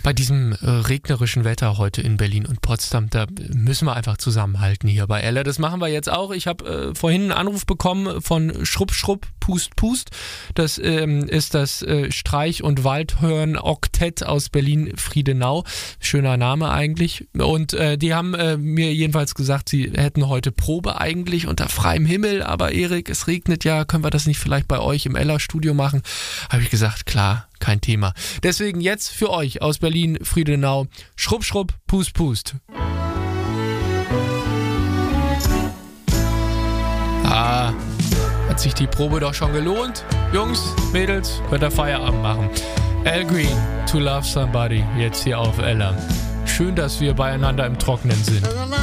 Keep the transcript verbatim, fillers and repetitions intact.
Bei diesem äh, regnerischen Wetter heute in Berlin und Potsdam, da müssen wir einfach zusammenhalten hier bei Ella. Das machen wir jetzt auch. Ich habe äh, vorhin einen Anruf bekommen von Schrupp, Schrupp, Pust, Pust. Das ähm, ist das äh, Streich- und Waldhorn-Oktett aus Berlin-Friedenau. Schöner Name eigentlich. Und äh, die haben äh, mir jedenfalls gesagt, sie hätten heute Probe eigentlich unter freiem Himmel. Aber Erik, es regnet ja, können wir das nicht vielleicht bei euch im Ella-Studio machen? Habe ich gesagt, klar, kein Thema. Deswegen jetzt für euch aus Berlin-Friedenau Schrupp, Schrupp, Pust, Pust. Ah, hat sich die Probe doch schon gelohnt. Jungs, Mädels, könnt ihr Feierabend machen. Al Green, To Love Somebody, jetzt hier auf Ella. Schön, dass wir beieinander im Trockenen sind.